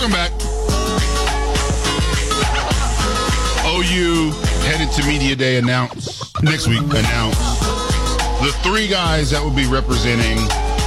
Welcome back. OU headed to Media Day next week announce the 3 guys that will be representing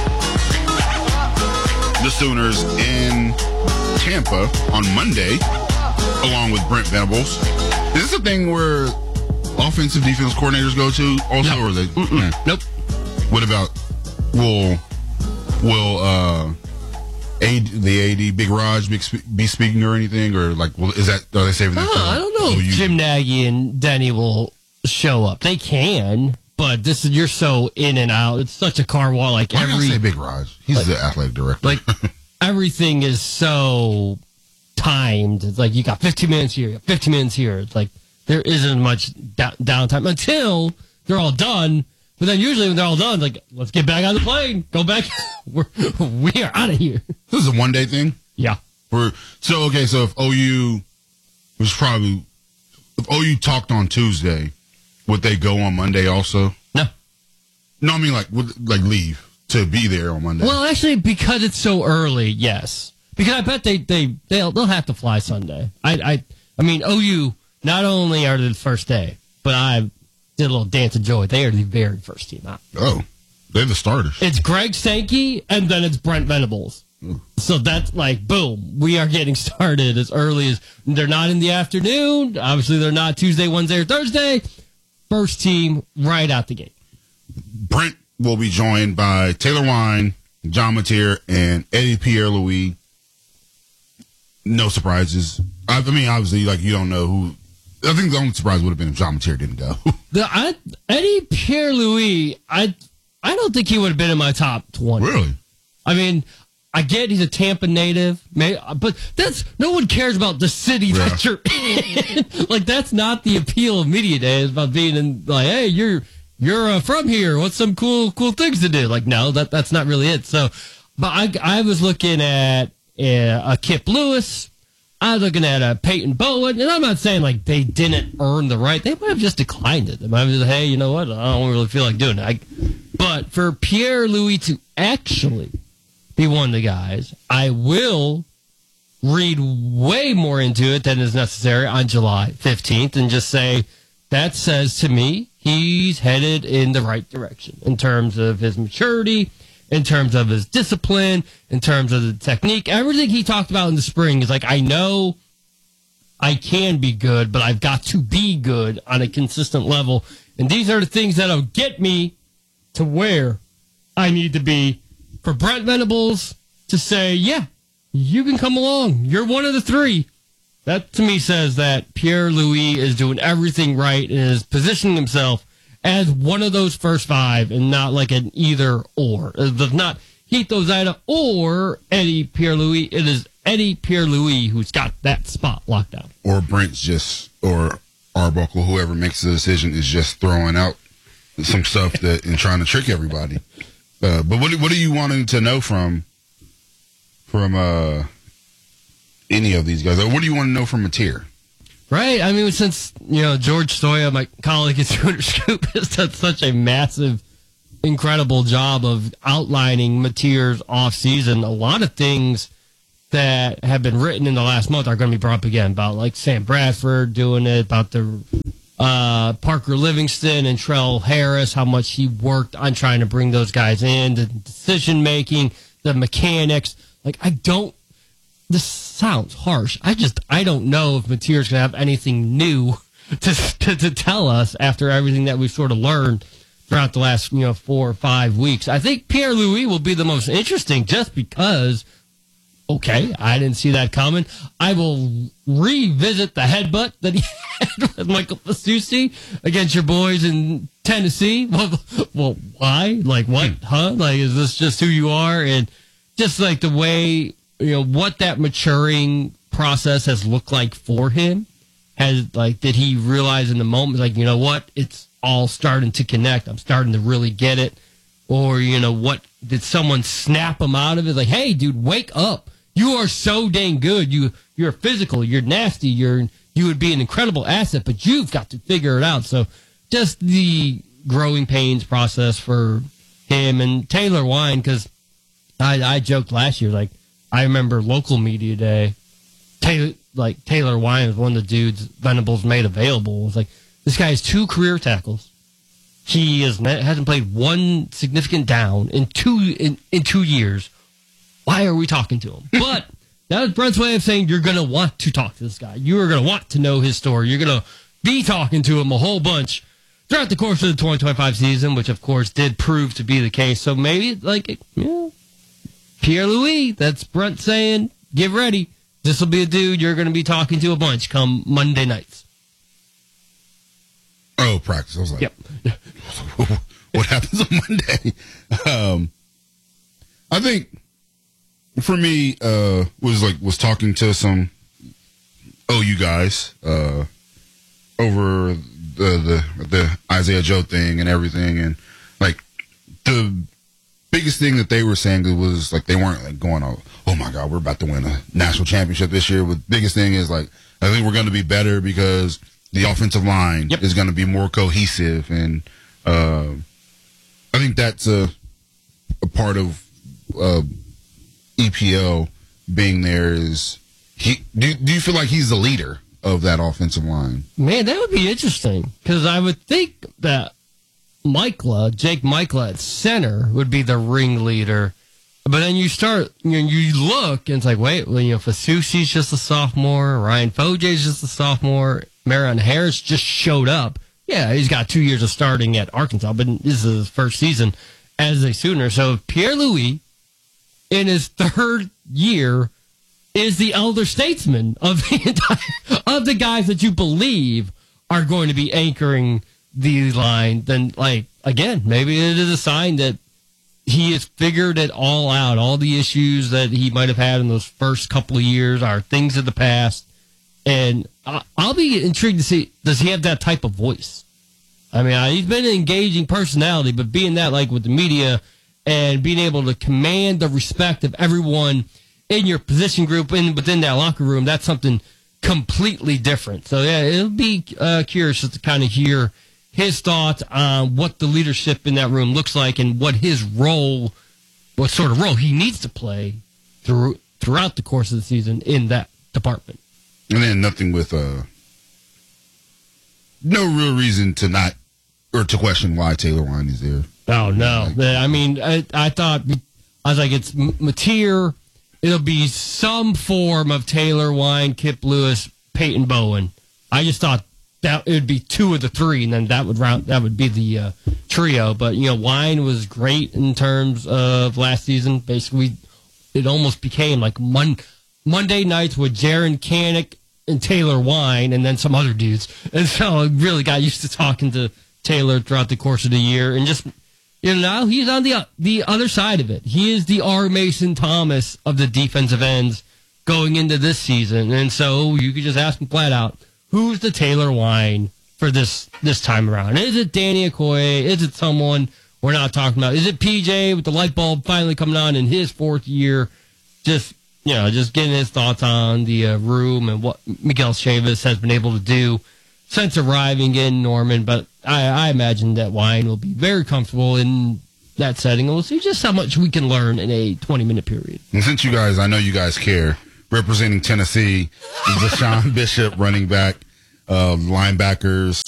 the Sooners in Tampa on Monday, along with Brent Venables. Is this a thing where offensive defense coordinators go to also, no. or they? Nope. What about will the AD Big Raj be speaking or anything, or like are they saving that? I don't know if Jim Nagy and Denny will show up. They can, but you're so in and out. It's such a car wall. Like Why not say Big Raj? He's the athletic director. Like everything is so timed. It's like you got 15 minutes here, you got 15 minutes here. It's like there isn't much downtime until they're all done. But then usually when they're all done, it's like, let's get back on the plane. Go back. We are out of here. This is a one-day thing? Yeah. So if OU talked on Tuesday, would they go on Monday also? No. No, I mean would leave to be there on Monday. Well, actually, because it's so early, yes. Because I bet they'll have to fly Sunday. I mean, OU, not only are they the first day, but I did a little dance of joy. They are the very first team out. Oh, they're the starters. It's Greg Sankey, and then it's Brent Venables. So that's like, boom, we are getting started as early as they're not in the afternoon. Obviously, they're not Tuesday, Wednesday, or Thursday. First team right out the gate. Brent will be joined by Taylor Wine, John Mateer, and Eddie Pierre-Louis. No surprises. I mean, obviously, you don't know who. I think the only surprise would have been if John Mateer didn't go. Eddie Pierre-Louis, I don't think he would have been in my top 20. Really? I mean, I get he's a Tampa native, but no one cares about the city that you're in. Like, that's not the appeal of Media Day. It's about being in, like, hey, you're from here. What's some cool things to do? Like, no, that's not really it. So, but I was looking at a Kip Lewis. I was looking at a Peyton Bowen, and I'm not saying like they didn't earn the right. They might have just declined it. They might have just, hey, you know what? I don't really feel like doing it. But for Pierre-Louis to actually be one of the guys, I will read way more into it than is necessary on July 15th and just say that says to me he's headed in the right direction in terms of his maturity, in terms of his discipline, in terms of the technique. Everything he talked about in the spring is like, I know I can be good, but I've got to be good on a consistent level. And these are the things that'll get me to where I need to be for Brent Venables to say, yeah, you can come along. You're one of the 3. That to me says that Pierre-Louis is doing everything right and is positioning himself as one of those first 5 and not like an either or. It does not Hito Zaida or Eddie Pierre-Louis. It is Eddie Pierre-Louis who's got that spot locked down. Or Brent's or Arbuckle, whoever makes the decision, is just throwing out some stuff and trying to trick everybody. But what are you wanting to know from any of these guys? Or what do you want to know from Mateer? Right. I mean, since, George Stoya, my colleague at Sooner Scoop, has done such a massive, incredible job of outlining Mateer's offseason, a lot of things that have been written in the last month are going to be brought up again about, like, Sam Bradford doing it, about the Parker Livingston and Trell Harris, how much he worked on trying to bring those guys in, the decision-making, the mechanics. Like, this sounds harsh. I don't know if Mateer's going to have anything new to tell us after everything that we've sort of learned throughout the last 4 or 5 weeks. I think Pierre-Louis will be the most interesting just because, okay, I didn't see that coming. I will revisit the headbutt that he had with Michael Fasusi against your boys in Tennessee. Well, why? Like, what? Huh? Like, is this just who you are? And just like the way, what that maturing process has looked like for him. Did he realize in the moment, like, you know what? It's all starting to connect. I'm starting to really get it. Or, what? Did someone snap him out of it? Like, hey, dude, wake up. You are so dang good. You're physical. You're nasty. You would be an incredible asset, but you've got to figure it out. So just the growing pains process for him and Taylor Wine, because I joked last year, like, I remember local media day Taylor Wine is one of the dudes Venables made available. It's like, this guy has 2 career tackles. He hasn't played one significant down in 2 years. Why are we talking to him? But that was Brent's way of saying you're going to want to talk to this guy. You are going to want to know his story. You're going to be talking to him a whole bunch throughout the course of the 2025 season, which, of course, did prove to be the case. So maybe, Pierre-Louis, that's Brent saying, get ready. This will be a dude you're going to be talking to a bunch come Monday nights. Oh, practice. I was like, yep. What happens on Monday? I think for me, was talking to some OU guys over the Isaiah Joe thing and everything, and like the biggest thing that they were saying was like they weren't like going, oh my God, we're about to win a national championship this year. The biggest thing is like I think we're going to be better because the offensive line is going to be more cohesive, and I think that's a part of EPO being there. Is do you feel like he's the leader of that offensive line? Man, that would be interesting because I would think that Jake Michla at center would be the ringleader. But then you start, you look, and it's like, wait, Fasusi's just a sophomore, Ryan Foje's just a sophomore, Marion Harris just showed up. Yeah, he's got 2 years of starting at Arkansas, but this is his first season as a Sooner. So Pierre-Louis, in his 3rd year, is the elder statesman of the guys that you believe are going to be anchoring the line. Then, again, maybe it is a sign that he has figured it all out. All the issues that he might have had in those first couple of years are things of the past. And I'll be intrigued to see, does he have that type of voice? I mean, he's been an engaging personality, but being that, with the media and being able to command the respect of everyone in your position group and within that locker room, that's something completely different. So, yeah, it'll be curious to kind of hear his thoughts on what the leadership in that room looks like and what his role, what sort of role he needs to play throughout the course of the season in that department. And then nothing with no real reason to not or to question why Taylor Wine is there. Oh, no. I mean, I thought, I was like, it's Mateer. It'll be some form of Taylor Wine, Kip Lewis, Peyton Bowen. I just thought that it would be 2 of the 3, and then that would be the trio. But Wine was great in terms of last season. Basically, it almost became like Monday nights with Jaron Kanik and Taylor Wine, and then some other dudes. And so I really got used to talking to Taylor throughout the course of the year, and just now he's on the other side of it. He is the R. Mason Thomas of the defensive ends going into this season, and so you could just ask him flat out, who's the Taylor Wine for this time around? Is it Danny Okoye? Is it someone we're not talking about? Is it PJ with the light bulb finally coming on in his 4th year? Just getting his thoughts on the room and what Miguel Chavis has been able to do since arriving in Norman. But I imagine that Wine will be very comfortable in that setting, and we'll see just how much we can learn in a 20-minute period. And since I know you guys care, representing Tennessee, Deshaun Bishop, running back, linebackers,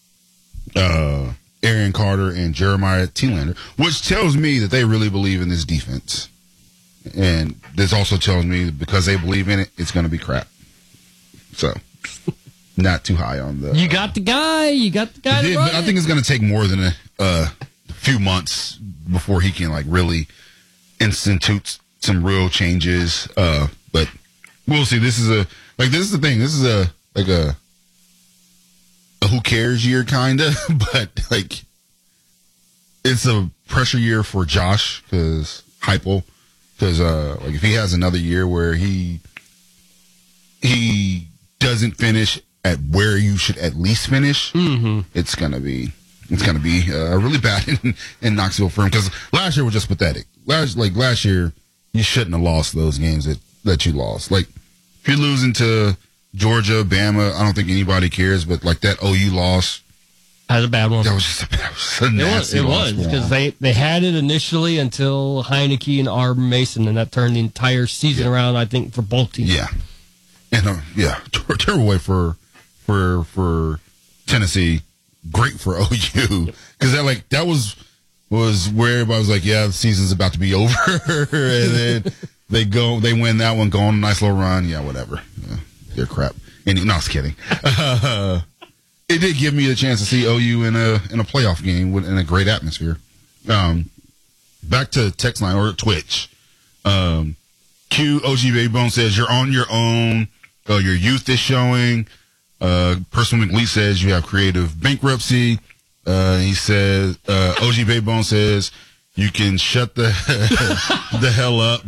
Aaron Carter, and Jeremiah Thielander, which tells me that they really believe in this defense. And this also tells me because they believe in it, it's going to be crap. So, not too high on the... You got the guy. I think it's going to take more than a few months before he can really institute some real changes. But we'll see. This is the thing. This is a who cares year kind of, but it's a pressure year for Josh because Heupel. Because if he has another year where he doesn't finish at where you should at least finish, it's gonna be really bad in Knoxville for him. Because last year was just pathetic. Last year, you shouldn't have lost those games that you lost. If you're losing to Georgia, Bama, I don't think anybody cares. But that OU loss. That was a bad one. That was just a nasty loss. It was, because they had it initially until Heineke and R. Mason, and that turned the entire season around, I think, for both teams. Yeah. And terrible way for Tennessee, great for OU because that was where everybody was like, yeah, the season's about to be over, and then they win that one, go on a nice little run, yeah, whatever, they're crap. And no, I was kidding. It did give me a chance to see OU in a playoff game in a great atmosphere. Back to text line or Twitch. Q OG Baby Bone says you're on your own. Your youth is showing. Person McLeese says you have creative bankruptcy. He says OG Baby Bone says you can shut the the hell up.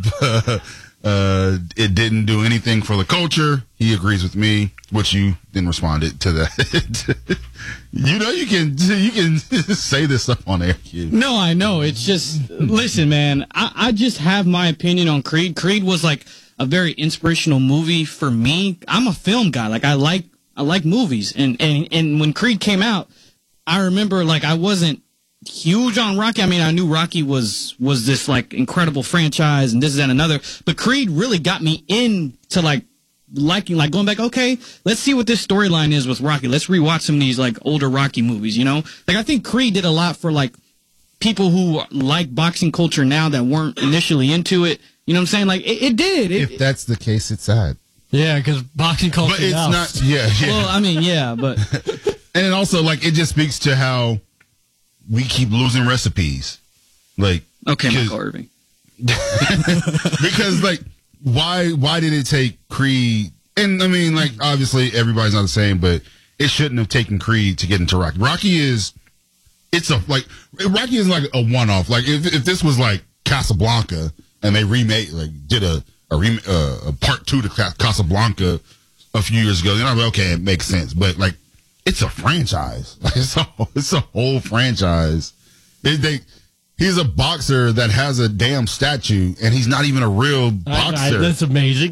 It didn't do anything for the culture. He agrees with me, which you then responded to that. You can say this stuff on air, kid. No, I know. It's just, listen, man, I just have my opinion on Creed. Creed was like a very inspirational movie for me. I'm a film guy. Like, I like movies. And when Creed came out, I remember, like, I wasn't huge on Rocky. I mean, I knew Rocky was this, like, incredible franchise and this, that, and another. But Creed really got me into, liking, going back, okay, let's see what this storyline is with Rocky. Let's rewatch some of these, like, older Rocky movies, you know? Like, I think Creed did a lot for, like, people who like boxing culture now that weren't initially into it. You know what I'm saying? Like, it did. If that's the case, it's sad. Yeah, because boxing culture But it's now. not, yeah. Well, I mean, yeah, but... And it also, like, it just speaks to how we keep losing recipes. Like, Okay, Michael Irving. because, like, why did it take Creed? And I mean, like, obviously everybody's not the same, but it shouldn't have taken Creed to get into Rocky. Rocky is like a one-off. Like, if this was like Casablanca and they remade, like, did a part 2 to Casablanca a few years ago, then I'm like, okay, it makes sense. But, like, it's a franchise. Like, it's a whole franchise. He's a boxer that has a damn statue, and he's not even a real boxer. That's amazing.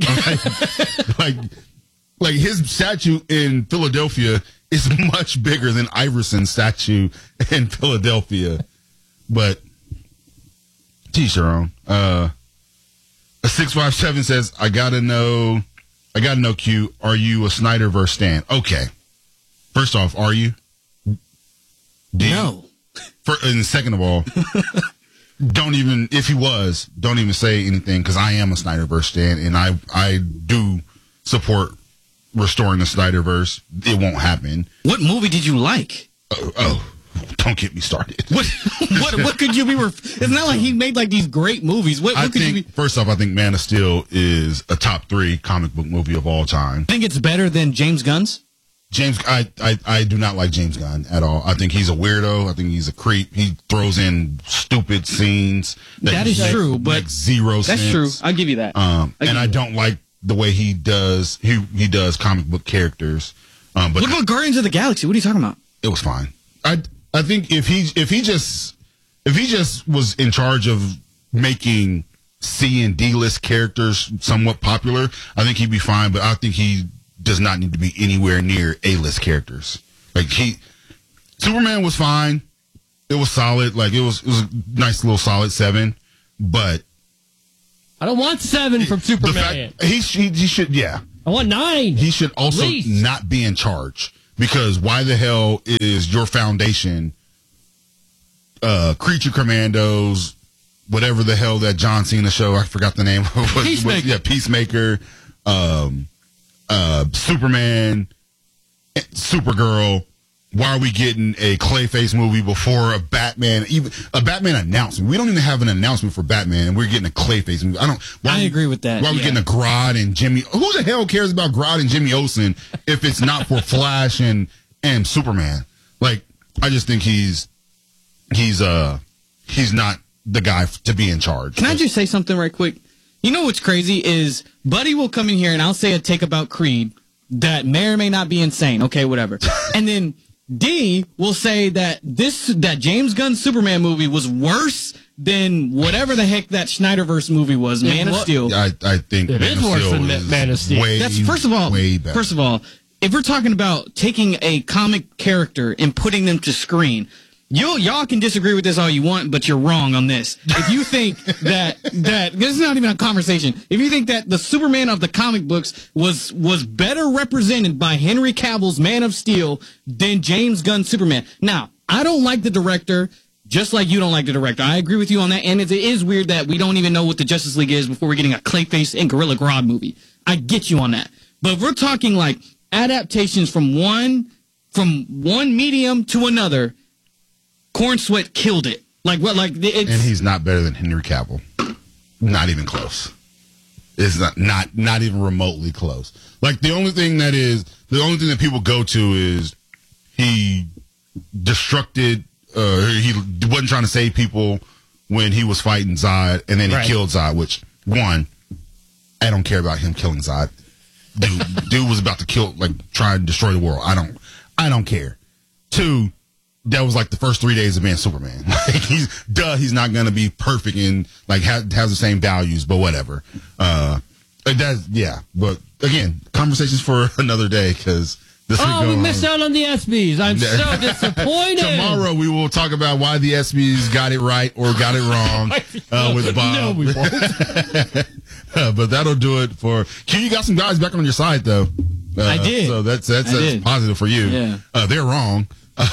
like his statue in Philadelphia is much bigger than Iverson's statue in Philadelphia. But T-shirt on. A 657 says, I gotta know, Q, are you a Snyderverse stan? Okay. First off, are you? No. And second of all, don't even say anything, because I am a Snyderverse stan, and I do support restoring the Snyderverse. It won't happen. What movie did you like? Don't get me started. What could you be? It's not like he made like these great movies. What could you be? First off, I think Man of Steel is a top 3 comic book movie of all time. Think it's better than James Gunn's? I do not like James Gunn at all. I think he's a weirdo. I think he's a creep. He throws in stupid scenes. That is true, but makes zero sense. That's true. I'll give you that. And I don't like the way he does comic book characters. But what about Guardians of the Galaxy? What are you talking about? It was fine. I think if he just was in charge of making C and D list characters somewhat popular, I think he'd be fine. But I think he does not need to be anywhere near A-list characters. Like, Superman was fine. It was solid. Like, it was a nice little solid 7. But I don't want 7 from Superman. He should, yeah. I want 9. He should also not be in charge, because why the hell is your foundation, Creature Commandos, whatever the hell that John Cena show, I forgot the name. Peacemaker. Peacemaker, Superman, Supergirl. Why are we getting a Clayface movie before a Batman announcement? We don't even have an announcement for Batman, and we're getting a Clayface movie. I agree with that. Why are we getting a Grodd and Jimmy? Who the hell cares about Grodd and Jimmy Olsen if it's not for Flash and Superman? Like, I just think he's not the guy to be in charge. Can I just say something right quick? You know what's crazy is Buddy will come in here and I'll say a take about Creed that may or may not be insane. Okay, whatever. And then D will say that James Gunn Superman movie was worse than whatever the heck that Snyderverse movie was, Man of Steel. I think it is worse than Man of Steel. That's first of all, if we're talking about taking a comic character and putting them to screen, Y'all can disagree with this all you want, but you're wrong on this. If you think that this is not even a conversation. If you think that the Superman of the comic books was better represented by Henry Cavill's Man of Steel than James Gunn's Superman. Now, I don't like the director, just like you don't like the director. I agree with you on that, and it is weird that we don't even know what the Justice League is before we're getting a Clayface and Gorilla Grodd movie. I get you on that. But if we're talking like adaptations from one medium to another, Corn Sweat killed it. And he's not better than Henry Cavill. Not even close. It's not even remotely close. Like the only thing that people go to is he destructed. He wasn't trying to save people when he was fighting Zod, and then he killed Zod. Which one, I don't care about him killing Zod. Dude was about to try and destroy the world. I don't care. Two. That was like the first 3 days of being Superman. Like he's not gonna be perfect and like has the same values, but whatever. But again, conversations for another day because this. We missed out on the ESPYs. I'm so disappointed. Tomorrow we will talk about why the ESPYs got it right or got it wrong with Bob. No, we won't. But that'll do it for Q. You got some guys back on your side though. I did. So that's positive for you. Yeah. They're wrong. No,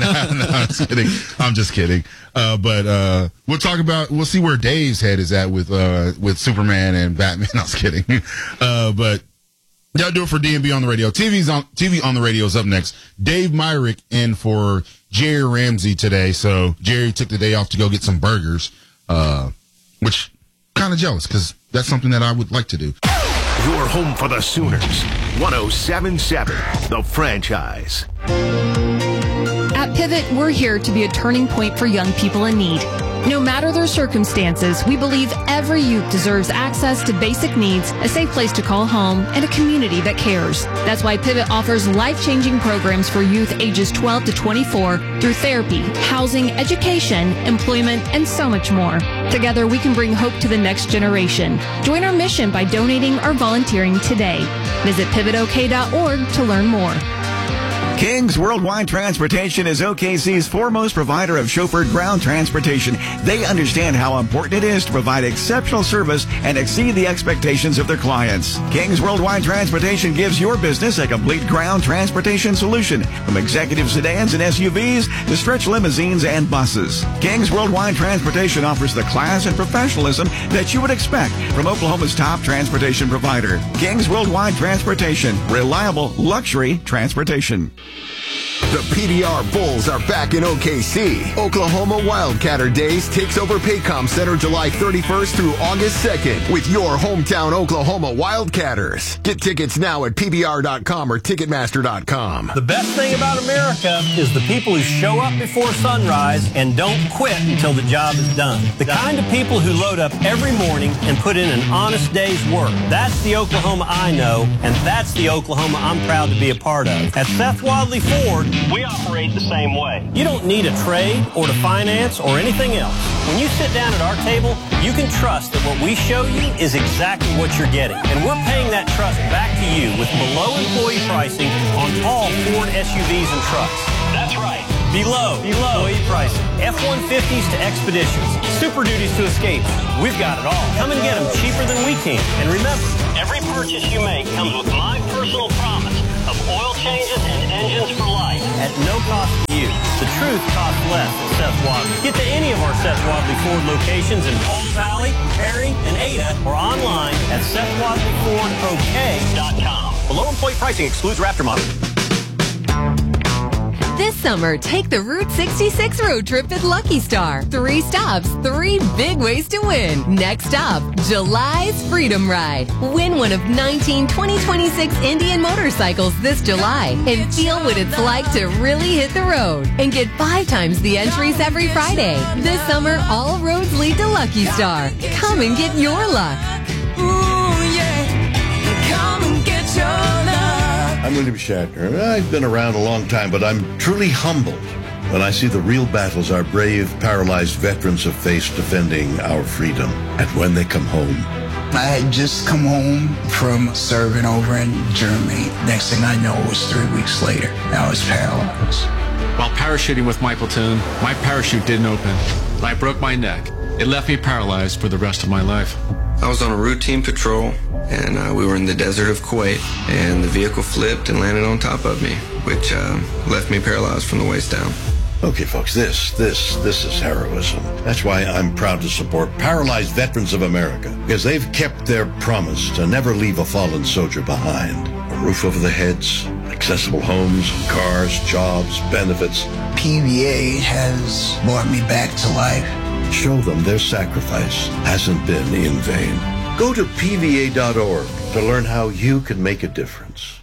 I'm just kidding. But we'll see where Dave's head is at with Superman and Batman. I was kidding. But that'll do it for D&B on the radio. TV on the radio is up next. Dave Myrick in for Jerry Ramsey today. So Jerry took the day off to go get some burgers, which kind of jealous because that's something that I would like to do. Your home for the Sooners. 107.7, The Franchise. At Pivot, we're here to be a turning point for young people in need. No matter their circumstances, we believe every youth deserves access to basic needs, a safe place to call home, and a community that cares. That's why Pivot offers life-changing programs for youth ages 12 to 24 through therapy, housing, education, employment, and so much more. Together, we can bring hope to the next generation. Join our mission by donating or volunteering today. Visit pivotok.org to learn more. King's Worldwide Transportation is OKC's foremost provider of chauffeured ground transportation. They understand how important it is to provide exceptional service and exceed the expectations of their clients. King's Worldwide Transportation gives your business a complete ground transportation solution, from executive sedans and SUVs to stretch limousines and buses. King's Worldwide Transportation offers the class and professionalism that you would expect from Oklahoma's top transportation provider. King's Worldwide Transportation, reliable luxury transportation. The PBR Bulls are back in OKC. Oklahoma Wildcatter Days takes over Paycom Center July 31st through August 2nd with your hometown Oklahoma Wildcatters. Get tickets now at PBR.com or Ticketmaster.com. The best thing about America is the people who show up before sunrise and don't quit until the job is done. The kind of people who load up every morning and put in an honest day's work. That's the Oklahoma I know, and that's the Oklahoma I'm proud to be a part of. At Seth Wadley Ford, we operate the same way. You don't need a trade or to finance or anything else. When you sit down at our table, you can trust that what we show you is exactly what you're getting. And we're paying that trust back to you with below employee pricing on all Ford SUVs and trucks. That's right. Below employee pricing. F-150s to Expeditions. Super Duties to Escapes. We've got it all. Come and get them cheaper than we can. And remember, every purchase you make comes with my personal promise of oil changes and engines for life at no cost to you. The truth costs less at Seth Wadley. Get to any of our Seth Wadley Ford locations in Palm Valley, Perry, and Ada, or online at SethWadleyFordOK.com. Below employee pricing excludes Raptor model. This summer, take the Route 66 road trip at Lucky Star. 3 stops, 3 big ways to win. Next up, July's Freedom Ride. Win one of 19 2026 Indian motorcycles this July and feel what it's like to really hit the road. And get 5 times the entries every Friday. This summer, all roads lead to Lucky Star. Come and get your luck. Ooh, yeah. Come and get your luck. I'm William Shatner. I've been around a long time, but I'm truly humbled when I see the real battles our brave, paralyzed veterans have faced defending our freedom. And when they come home. I had just come home from serving over in Germany. Next thing I know, it was 3 weeks later. I was paralyzed. While parachuting with my platoon, my parachute didn't open. I broke my neck. It left me paralyzed for the rest of my life. I was on a routine patrol, and we were in the desert of Kuwait, and the vehicle flipped and landed on top of me, which left me paralyzed from the waist down. Okay, folks, this is heroism. That's why I'm proud to support Paralyzed Veterans of America, because they've kept their promise to never leave a fallen soldier behind. A roof over their heads, accessible homes, cars, jobs, benefits. PVA has brought me back to life. Show them their sacrifice hasn't been in vain. Go to PVA.org to learn how you can make a difference.